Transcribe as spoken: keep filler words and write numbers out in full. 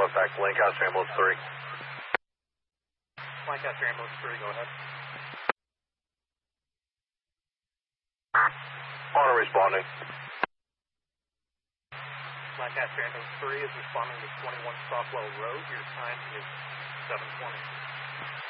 contact Lancaster Ambulance three. Lancaster Ambulance three, go ahead. On responding. Lancaster Ambulance three is responding to twenty-one Stockwell Road. Your time is seven twenty.